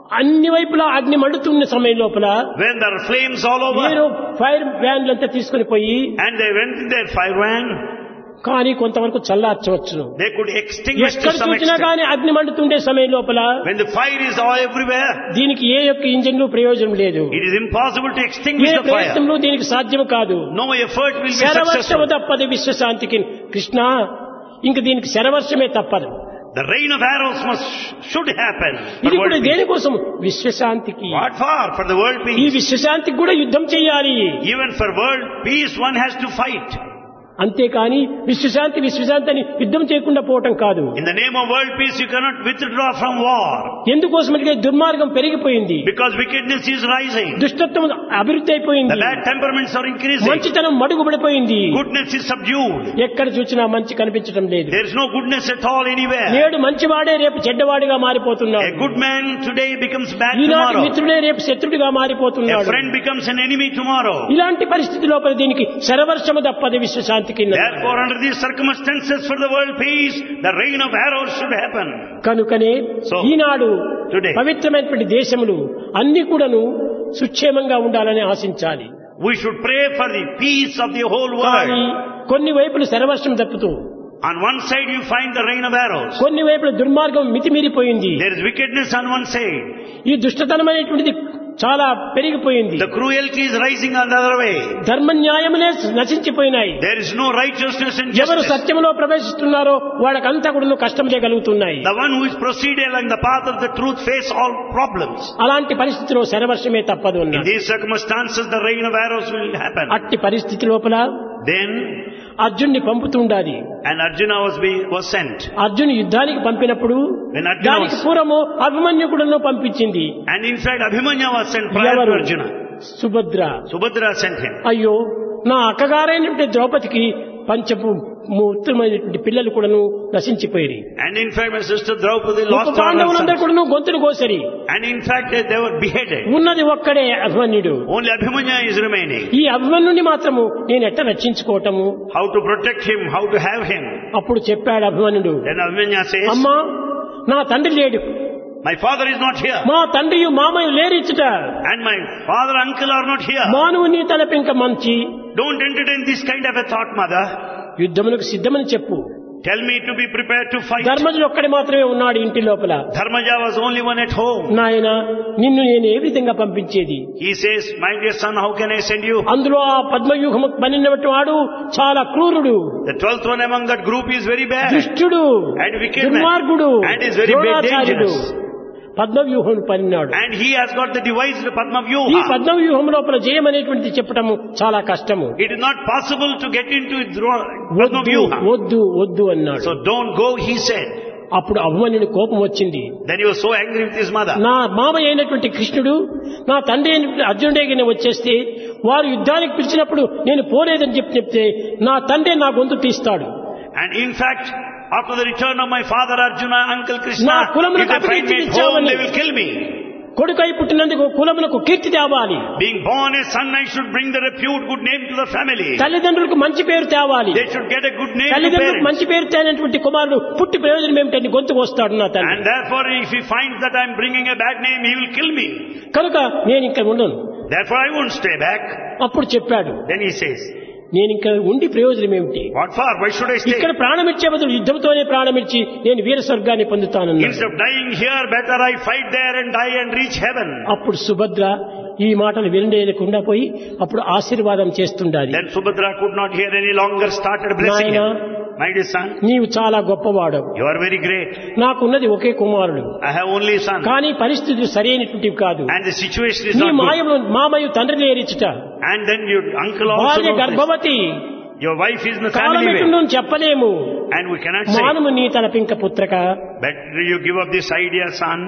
అన్ని వైపులా అగ్ని మండుతున్న సమయం లోపల when there are flames all మీరు over, ఫైర్ వ్యాన్లంతా తీసుకుని పోయి and they went in their fire van, కానీ కొంతవరకు చల్లార్చవచ్చును. they could extinguish ఎక్కడ to some చూసినా extent. కానీ అగ్ని మండుతుండే సమయం లోపల When the fire is all everywhere, దీనికి ఏ యొక్క ఇంజన్లు ప్రయోజనం లేదు. it is impossible to A extinguish the fire. ప్రయత్నంలో దీనికి సాధ్యం కాదు. No effort will be శరవర్షము successful. తప్పది విశ్వశాంతికి. కృష్ణ ఇంక దీనికి శరవర్షమే తప్పదు. The rain of arrows should happen for ఇది కూడా world peace. దేనికోసం? విశ్వశాంతికి. What for? For the world ఈ peace. విశ్వశాంతికి కూడా యుద్ధం చేయాలి. Even for world peace, one has to fight. అంతేకాని విశ్వశాంతి విశ్వశాంతి అని యుద్ధం చేయకుండా పోవటం కాదు. In the name of world peace, you cannot withdraw from war. ఎందుకోసమంటే దుర్మార్గం పెరిగిపోయింది, Because wickedness is rising. దుష్టత్వం అభివృద్ధి The అయిపోయింది, bad temperaments are increasing. మంచితనం మడుగుపడిపోయింది. Goodness is subdued. ఎక్కడ చూసినా మంచి కనిపించడం లేదు. There is no goodness at all anywhere. నేడు మంచివాడే రేపు చెడ్డవాడిగా A మారిపోతున్నాడు. good man today becomes bad ఈనాటి tomorrow. మిత్రుడే రేపు శత్రుడిగా A మారిపోతున్నాడు. friend becomes an enemy tomorrow. ఇలాంటి పరిస్థితి లోపల దీనికి శరవర్షము తప్పది విశ్వశాంతికి. Therefore, under these circumstances for the world peace, the rain of arrows should happen. కనుకనే So, ఈనాడు today, పవిత్రమైనటువంటి దేశములు అన్ని కూడాను సుక్షేమంగా ఉండాలని ఆశించాలి. we should pray for the peace of the whole కానీ world. కొన్ని వైపులు శరవర్షం తప్పుతూ, On one side you find the rain of arrows. కొన్ని వైపుల దుర్మార్గం మితిమీరిపోయింది. There is wickedness on one side. ఈ దుష్టతనం అనేటువంటిది చాలా పెరిగిపోయింది. The cruelty is rising on the other way. ధర్మ న్యాయములే నశించిపోయినాయి. There is no righteousness and ఎవరు justice. సత్యంలో ప్రవేశిస్తున్నారో వాళ్ళకంతా కూడా కష్టములే కలుగుతున్నాయి. The one who is proceeding along the path of the truth face all problems. అలాంటి పరిస్థితిలో శరవర్షమే తప్పదు In అన్నారు. these circumstances, the rain of arrows will happen. అట్టి పరిస్థితి లోపల Then, అర్జున్ని పంపుతుండాలి. and Arjuna was sent. Arjun యుద్ధానికి పంపినప్పుడు When Arjuna దానికి was, పూర్వము అభిమన్యుకుడును పంపించింది. and in fact Abhimanya was sent prior to ఎవరు? Arjuna. Subhadra. Subhadra sent him. అయ్యో, నా అక్కగారైనటువంటి ద్రౌపదికి పంచపు ఉత్తమమైనటువంటి పిల్లలు కూడాను నశించిపోయి, And in fact my sister Draupadi lost all her పాండవులందరూ sons. కూడాను గొంతులు కోసరి. And in fact they were beheaded. ఉన్నది ఒక్కడే అభిమన్యుడు. Only Abhimanya is remaining. ఈ అభిమన్యుని మాత్రము నేను ఎట్లా రక్షించుకోవటము? How to protect him, how to have him. అప్పుడు చెప్పాడు అభిమన్యుడు, Then Abhimanya says, అమ్మా, నా తండ్రి లేడు, my father is not here. మా తండ్రియు మామయ్య లేరిచ్చుట, And my father, uncle are not here. మానవు నీ తలపింక మంచి Don't entertain this kind of a thought, mother. యుద్ధములకు సిద్ధమని చెప్పు. Tell me to be prepared to fight. ధర్మజుడు ఒక్కడి మాత్రమే ఉన్నాడు ఇంటి లోపల. Dharmaja was only one at home. నాయన, నిన్ను నేను ఏ విధంగా పంపించేది? He says, my dear son, how can I send you? అందులో ఆ పద్మవ్యూహము పన్నినటువంటి వాడు చాలా క్రూరుడు, The 12th one among that group is very bad. దుష్టుడు, And wicked man. దుర్మార్గుడు, And is very bad, Dronacharyudu. dangerous. పద్మవ్యూహం పన్నాడు. And he has got the device, the Padma ఈ Vyuha. పద్మవ్యూహం లోపల జయం అనేటువంటిది చెప్పటము చాలా కష్టము. It is not possible to get into Padma వద్దు Vyuha. వద్దు వద్దు అన్నాడు. So don't go, he said. అప్పుడు అభిమన్యుని కోపం వచ్చింది. Then he was so angry with his mother. నా మామయ్య అయినటువంటి కృష్ణుడు, నా తండ్రి అయినటువంటి అర్జునుడే వచ్చేస్తే వారు యుద్ధానికి పిలిచినప్పుడు నేను పోలేదని చెప్తే నా తండ్రి నా గొంతు తీస్తాడు. And in fact, after the return of my father Arjuna, uncle Krishna, నా కులములకు if they find me at home, they will kill me. కొడుకై పుట్టినందుకు కులములకు కీర్తి తేవాలి. Being born a son, I should bring the repute, good name to the family. తల్లిదండ్రులకు మంచి పేరు తేవాలి. They should get a good name to తల్లిదండ్రులకు parents. మంచి పేరు తేనటువంటి కుమారుడు పుట్టి ప్రయోజనం ఏమిటని గొంతుకు వస్తాడు నా తండ్రి. And therefore, if he finds that I am bringing a bad name, he will kill me. కనుక నేను ఇంకా ఉండను. Therefore, I won't stay back. అప్పుడు చెప్పాడు, Then he says, నేను ఇంకా ఉండి ప్రయోజనం ఏమిటి? what for? Why should I stay? ఇక్కడ ప్రాణమిచ్చే బదులు యుద్ధంతోనే ప్రాణమిచ్చి నేను వీర స్వర్గాన్ని పొందుతానన్నాడు. Instead of dying here, better I fight there and die and reach heaven. అప్పుడు సుభద్ర ఈ మాటలు వినలేకుండా పోయి అప్పుడు ఆశీర్వాదం చేస్తుండాలి. Then Subhadra could not hear any longer, started blessing him. My dear son, నీవు చాలా గొప్పవాడు, you are very great. నాకున్నది ఒకే కుమారుడు, I have only a son. కానీ పరిస్థితులు సరైనటువంటివి కాదు. And the situation is నీ not good. మామయ్య తండ్రి లేరిచుట, And then your uncle also భార్య knows this. గర్భవతి, Your wife is in the family కాలమిటుండు way. చెప్పలేము. And we cannot say, మానము నీ తలపింక పుత్రక better you give up this idea, son.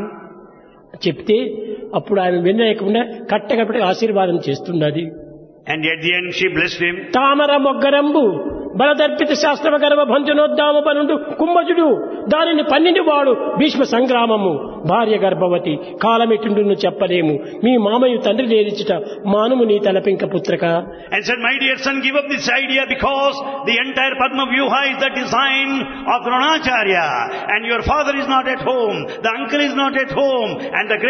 చెప్తే అప్పుడు ఆయన వినలేకుండా కట్టకపటి ఆశీర్వాదం చేస్తున్నది. And at the end she blessed him. తామర మొగ్గరంబు బలదర్పిత శాస్త్రవ గర్భ భంజనోద్దామ పనుండు కుంభజుడు దానిని పన్నింటి వాడు భీష్మ సంగ్రామము భార్య గర్భవతి కాలమిటుండును చెప్పలేము మీ మామయ్య తండ్రి లేరిచుట మానుము నీ తలపింక పుత్రక. And said, my dear son, give up this idea because the entire Padma Vyuha is the design of Dronacharya. And your father is not at home, the uncle is not at home, and the great